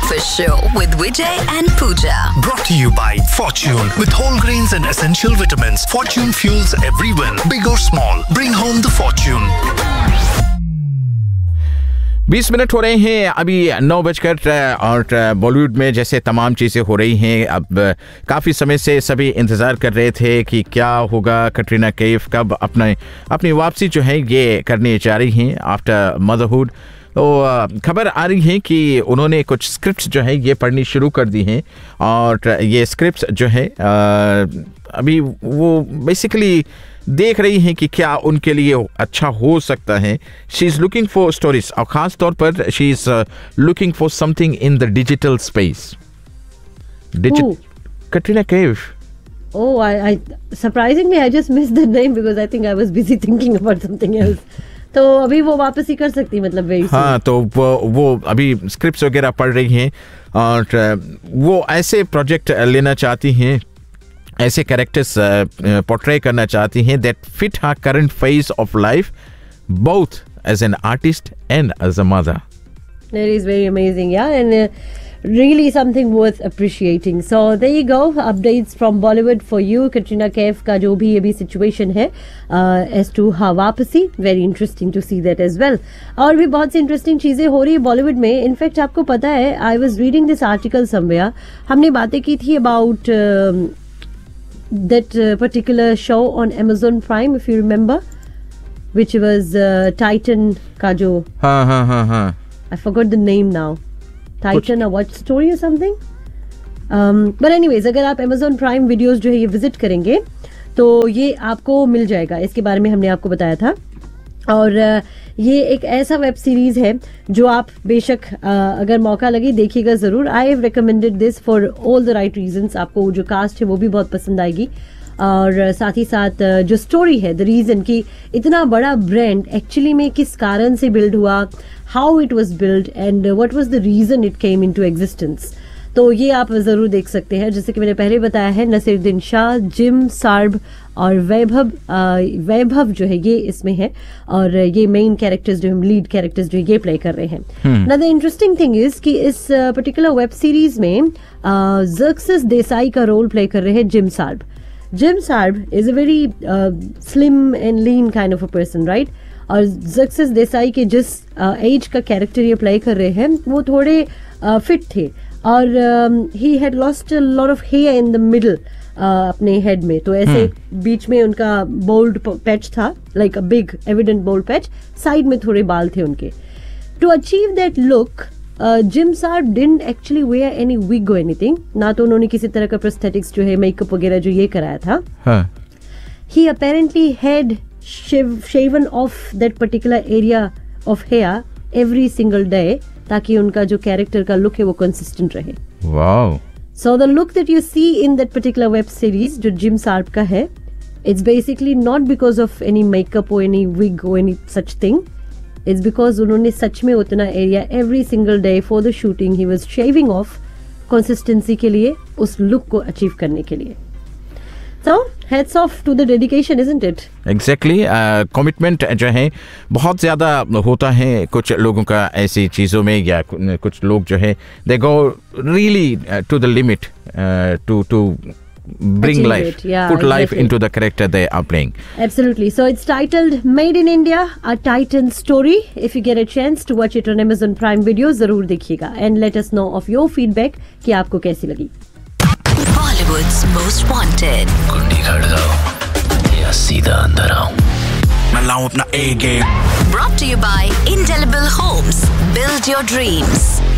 Breakfast Show with Vijay and Pooja. Brought to you by Fortune. With whole grains and essential vitamins, Fortune fuels every win, big or small. Bring home the Fortune. 20 minute हो रहे हैं अभी 9 बजकर और बॉलीवुड में जैसे तमाम चीज़ें हो रही हैं। अब काफ़ी समय से सभी इंतज़ार कर रहे थे कि क्या होगा, कटरीना कैफ कब अपनी वापसी जो है ये करने जा रही हैं आफ्टर मदरहुड। तो खबर आ रही है कि उन्होंने कुछ स्क्रिप्ट्स जो है ये पढ़नी शुरू कर दी हैं और ये स्क्रिप्ट्स जो है अभी वो बेसिकली देख रही हैं कि क्या उनके लिए अच्छा हो सकता है। She is looking for stories और ख़ास तौर पर she is looking for something in the digital space. Katrina Kaif. Oh, I surprisingly I just missed the name because I think I was busy thinking about something else. तो अभी वो वापस ही कर सकती मतलब very soon. हाँ, तो वो अभी स्क्रिप्ट्स वगैरह पढ़ रही हैं और वो ऐसे प्रोजेक्ट लेना चाहती हैं, ऐसे कैरेक्टर्स पोर्ट्रे करना चाहती हैं that fit her current phase of life, both as an artist and as a mother. That is very amazing, yeah, and really something worth appreciating. So there you go, updates from Bollywood for you. Katrina Kaif का जो भी अभी situation है as to her वापसी, very interesting to see that as well. और भी बहुत सी interesting चीजें हो रही है बॉलीवुड में. इनफैक्ट आपको पता है, I was reading this article somewhere. हमने बातें की थी about that particular show on Amazon Prime, if you remember, which was Titan का जो हाँ I forgot the name now. Titan or what story or something. But anyways, अगर आप Amazon Prime videos जो है ये विजिट करेंगे तो ये आपको मिल जाएगा. इसके बारे में हमने आपको बताया था. और ये एक ऐसा वेब सीरीज है जो आप बेशक अगर मौका लगे देखिएगा जरूर. I have recommended this for all the right reasons. आपको जो कास्ट है वो भी बहुत पसंद आएगी और साथ ही साथ जो स्टोरी है, द रीजन कि इतना बड़ा ब्रांड एक्चुअली में किस कारण से बिल्ड हुआ, how it was build and what was the reason it came into existence. तो ये आप जरूर देख सकते हैं. जैसे कि मैंने पहले बताया है, नसीरुद्दीन शाह, जिम सार्ब और वैभव जो है ये इसमें है और ये मेन कैरेक्टर्स जो लीड कैरेक्टर्स जो ये प्ले कर रहे हैं. Now the interesting thing is कि इस पर्टिकुलर वेब सीरीज में ज़र्क्सिस देसाई का रोल प्ले कर रहे हैं gym Sarbh. Jim Sarb is a very slim and lean kind of a person, right? और ज़र्क्सिस देसाई के जिस एज का कैरेक्टर ये प्ले कर रहे हैं वो थोड़े फिट थे और he had lost a lot of hair in the middle अपने हेड में. तो ऐसे बीच में उनका बोल्ड पैच था, like a big evident bold patch. Side में थोड़े बाल थे उनके. To achieve that look, gym Sarbh didn't actually where any wig और एनीथिंग. ना तो उन्होंने किसी तरह का प्रोस्थेटिक्स जो है, मेकअप वगैरह जो ये कराया था. ही apparently had shaven of that particular area of hair every single day ताकि उनका जो कैरेक्टर का लुक है वो कंसिस्टेंट रहे. Wow. So the look that you see in that particular web series जो जिम सार्ब का है, it's basically not because of any makeup और एनी विग और any such thing. It's because उन्होंने सच में उतना area every single day for the shooting he was shaving off consistency के लिए, उस लुक को अचीव करने के लिए. So heads off to the dedication, isn't it? Exactly. Commitment जो है बहुत ज़्यादा होता है कुछ लोगों का ऐसी चीज़ों में, या कुछ लोग जो है they go really to the limit to bring Achieve life, it. Yeah, put life exactly. into the character they are playing. Absolutely. So it's titled Made in India, a Titan Story. If you get a chance to watch it on Amazon Prime Video, जरूर देखिएगा and let us know of your feedback कि आपको कैसी लगी. Bollywood's Most Wanted. कुंडी खड़काओ या सीधा अंदर आओ, मैं लाऊं अपना A game. Brought to you by Indelible Homes. Build your dreams.